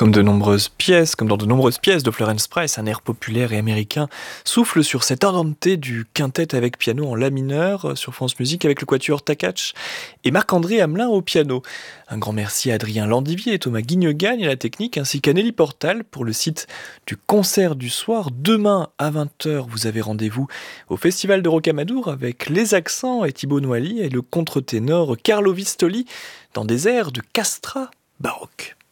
Comme dans de nombreuses pièces de Florence Price, un air populaire et américain souffle sur cet andante du quintet avec piano en la mineur sur France Musique avec le quatuor Takach et Marc-André Hamelin au piano. Un grand merci à Adrien Landivier et Thomas Guignegagne à la technique ainsi qu'à Nelly Portal pour le site du concert du soir. Demain à 20h, vous avez rendez-vous au Festival de Rocamadour avec les accents et Thibaut Noilly et le contre-ténor Carlo Vistoli dans des airs de castrat baroque.